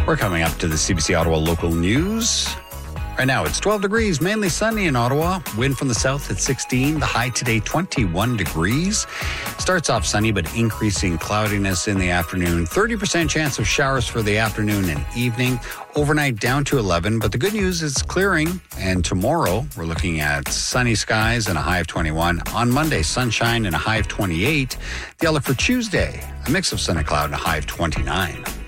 We're coming up to the CBC Ottawa local news. Right now, it's 12 degrees, mainly sunny in Ottawa. Wind from the south at 16. The high today, 21 degrees. Starts off sunny, but increasing cloudiness in the afternoon. 30% chance of showers for the afternoon and evening. Overnight down to 11. But the good news is clearing. And tomorrow, we're looking at sunny skies and a high of 21. On Monday, sunshine and a high of 28. The outlook for Tuesday, a mix of sun and cloud and a high of 29.